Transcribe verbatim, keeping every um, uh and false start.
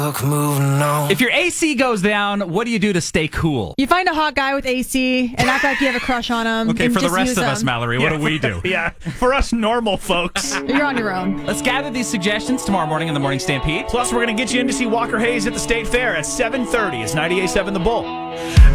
If your A C goes down, what do you do to stay cool? You find a hot guy with A C and act like you have a crush on him. Okay, and for the just rest use of us, him. Mallory, what Yeah. do we do? Yeah, for us normal folks. You're on your own. Let's gather these suggestions tomorrow morning in the Morning Stampede. Plus, we're going to get you in to see Walker Hayes at the State Fair at seven thirty. It's ninety-eight point seven The Bull.